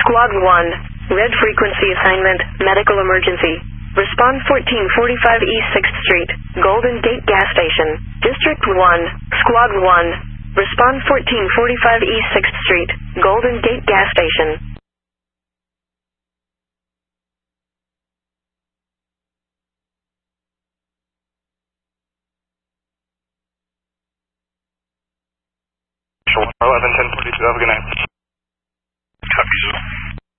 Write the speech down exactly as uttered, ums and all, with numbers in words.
Squad one, red frequency assignment, medical emergency. Respond fourteen forty-five East sixth Street, Golden Gate Gas Station. District one, Squad one. Respond fourteen forty-five East sixth Street, Golden Gate Gas Station. eleven ten forty-two, have a good night.